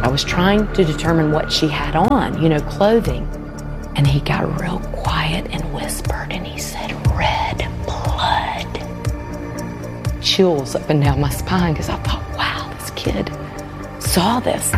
was trying to determine what she had on, clothing. And he got real quiet and whispered, and he said, "Red blood." Chills up and down my spine because I thought, wow, this kid saw this.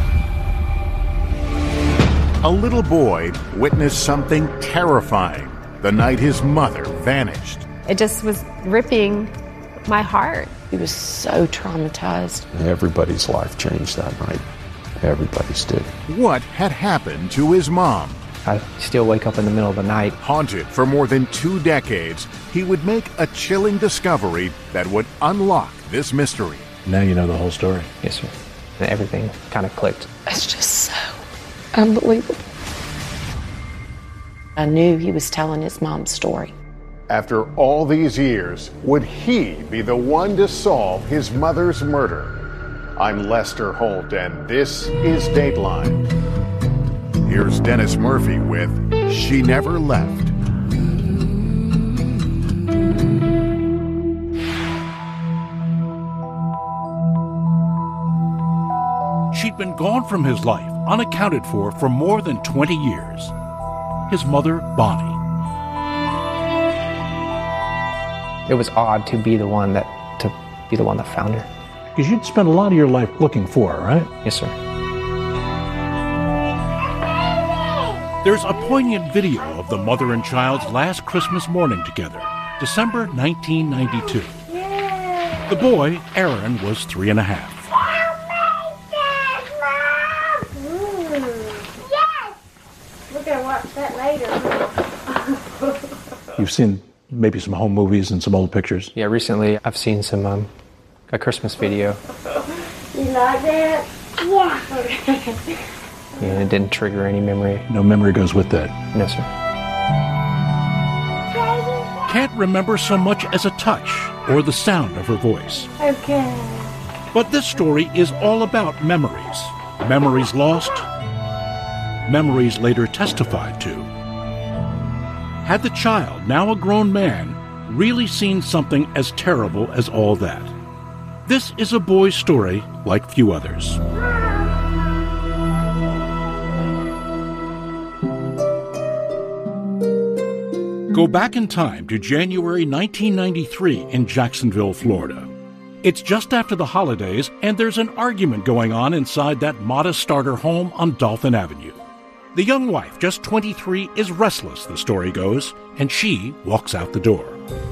A little boy witnessed something terrifying the night his mother vanished. It just was ripping my heart. He was so traumatized. Everybody's life changed that night. Everybody's did. What had happened to his mom? I still wake up in the middle of the night. Haunted for more than 2 decades, he would make a chilling discovery that would unlock this mystery. Now you know the whole story. Yes, sir. And everything kind of clicked. It's just so unbelievable. I knew he was telling his mom's story. After all these years, would he be the one to solve his mother's murder? I'm Lester Holt, and this is Dateline. Here's Dennis Murphy with She Never Left. She'd been gone from his life, unaccounted for more than 20 years. His mother, Bonnie. It was odd to be the one that found her. Because you'd spent a lot of your life looking for her, right? Yes, sir. There's a poignant video of the mother and child's last Christmas morning together, December 1992. The boy, Aaron, was 3 and a half. Watch that later. You've seen maybe some home movies and some old pictures. Yeah, recently I've seen some a Christmas video. You like that? Yeah. And it didn't trigger any memory. No memory goes with that. No, sir. Can't remember so much as a touch or the sound of her voice. Okay. But this story is all about memories. Memories lost, memories later testified to. Had the child, now a grown man, really seen something as terrible as all that? This is a boy's story like few others. Go back in time to January 1993 in Jacksonville, Florida. It's just after the holidays, and there's an argument going on inside that modest starter home on Dolphin Avenue. The young wife, just 23, is restless, the story goes, and she walks out the door.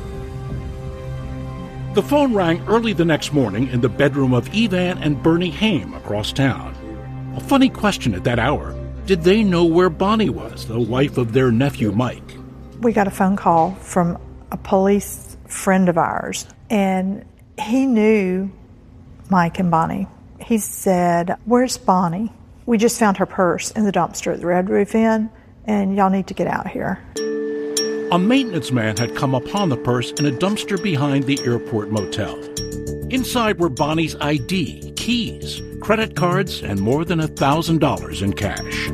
The phone rang early the next morning in the bedroom of Evan and Bernie Haim across town. A funny question at that hour. Did they know where Bonnie was, the wife of their nephew Mike? We got a phone call from a police friend of ours, and he knew Mike and Bonnie. He said, "Where's Bonnie? We just found her purse in the dumpster at the Red Roof Inn, and y'all need to get out here." A maintenance man had come upon the purse in a dumpster behind the airport motel. Inside were Bonnie's ID, keys, credit cards, and more than $1,000 in cash.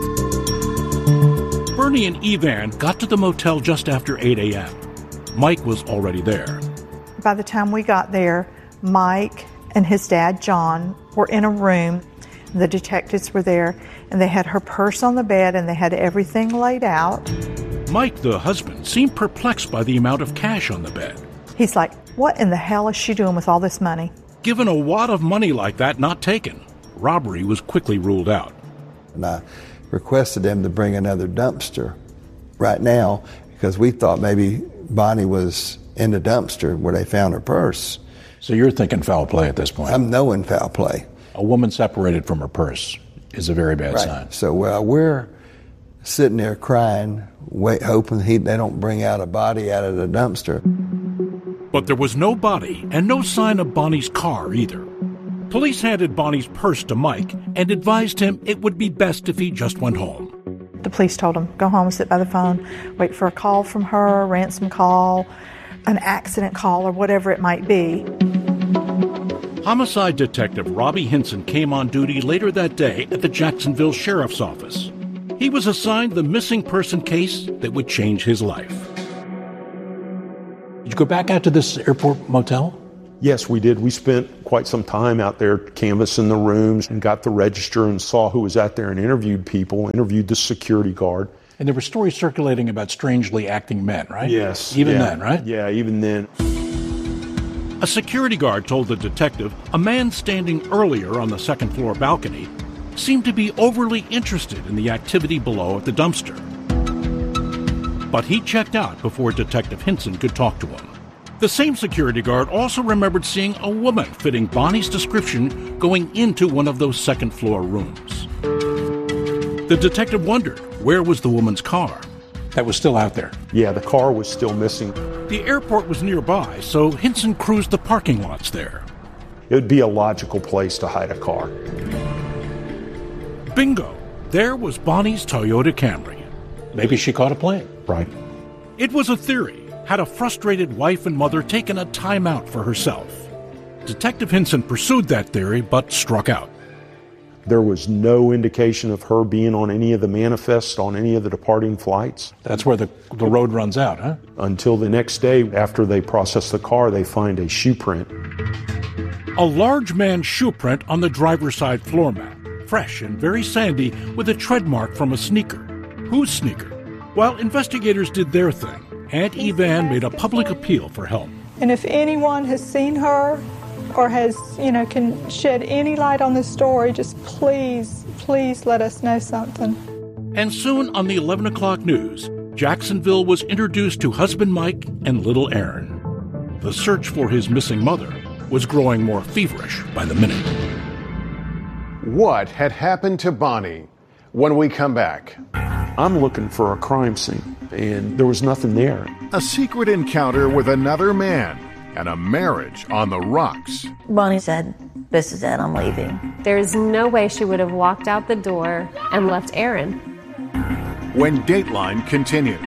Bernie and Evan got to the motel just after 8 a.m. Mike was already there. By the time we got there, Mike and his dad, John, were in a room. The detectives were there, and they had her purse on the bed, and they had everything laid out. Mike, the husband, seemed perplexed by the amount of cash on the bed. He's like, "What in the hell is she doing with all this money?" Given a wad of money like that not taken, robbery was quickly ruled out. And I requested them to bring another dumpster right now because we thought maybe Bonnie was in the dumpster where they found her purse. So you're thinking foul play at this point? I'm knowing foul play. A woman separated from her purse is a very bad sign. So we're sitting there crying, hoping they don't bring out a body out of the dumpster. But there was no body and no sign of Bonnie's car either. Police handed Bonnie's purse to Mike and advised him it would be best if he just went home. The police told him, "Go home, sit by the phone, wait for a call from her, a ransom call, an accident call, or whatever it might be." Homicide detective Robbie Hinson came on duty later that day at the Jacksonville Sheriff's Office. He was assigned the missing person case that would change his life. Did you go back out to this airport motel? Yes, we did. We spent quite some time out there canvassing the rooms and got the register and saw who was out there and interviewed people, interviewed the security guard. And there were stories circulating about strangely acting men, right? Yes. Even then, right? Yeah, even then. A security guard told the detective a man standing earlier on the second floor balcony seemed to be overly interested in the activity below at the dumpster. But he checked out before Detective Hinson could talk to him. The same security guard also remembered seeing a woman fitting Bonnie's description going into one of those second-floor rooms. The detective wondered, where was the woman's car? That was still out there. Yeah, the car was still missing. The airport was nearby, so Hinson cruised the parking lots there. It would be a logical place to hide a car. Bingo! There was Bonnie's Toyota Camry. Maybe she caught a plane. Right. It was a theory. Had a frustrated wife and mother taken a timeout for herself? Detective Hinson pursued that theory, but struck out. There was no indication of her being on any of the manifests on any of the departing flights. That's where the road runs out, huh? Until the next day, after they process the car, they find a shoe print. A large man's shoe print on the driver's side floor mat, fresh and very sandy, with a tread mark from a sneaker. Whose sneaker? While investigators did their thing, Aunt Evan made a public appeal for help. And if anyone has seen her or has, can shed any light on this story, just please let us know something. And soon on the 11 o'clock news, Jacksonville was introduced to husband Mike and little Aaron. The search for his missing mother was growing more feverish by the minute. What had happened to Bonnie? When we come back. I'm looking for a crime scene, and there was nothing there. A secret encounter with another man and a marriage on the rocks. Bonnie said, "This is it, I'm leaving." There's no way she would have walked out the door and left Aaron. When Dateline continues.